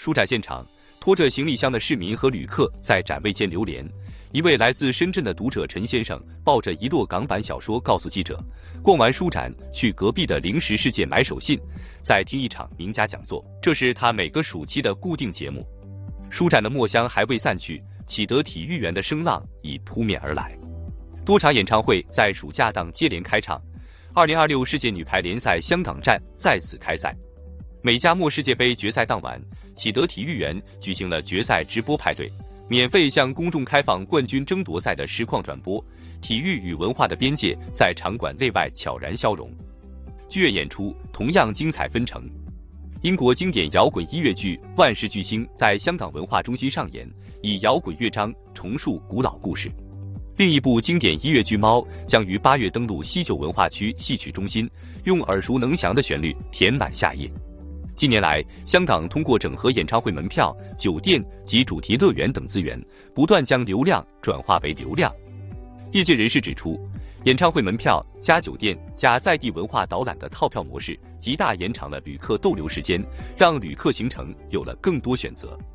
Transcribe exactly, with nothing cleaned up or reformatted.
书展现场，拖着行李箱的市民和旅客在展位间流连。一位来自深圳的读者陈先生抱着一摞港版小说告诉记者，逛完书展去隔壁的零食世界买手信，再听一场名家讲座，这是他每个暑期的固定节目。书展的墨香还未散去，启德体育园的声浪已扑面而来。多场演唱会在暑假档接连开唱，二零二六世界女排联赛香港站在此开赛。美加墨世界杯决赛当晚，启德体育园举行了决赛直播派对，免费向公众开放冠军争夺赛的实况转播，体育与文化的边界在场馆内外悄然消融。剧院演出同样精彩纷呈，英国经典摇滚音乐剧《万事巨星》在香港文化中心上演，以摇滚乐章重述古老故事。另一部经典音乐剧《猫》将于八月登陆西九文化区戏曲中心，用耳熟能详的旋律填满夏夜。近年来，香港通过整合演唱会门票、酒店及主题乐园等资源，不断将流量转化为流量。业界人士指出，演唱会门票加酒店加在地文化导览的套票模式，极大延长了旅客逗留时间，让旅客行程有了更多选择。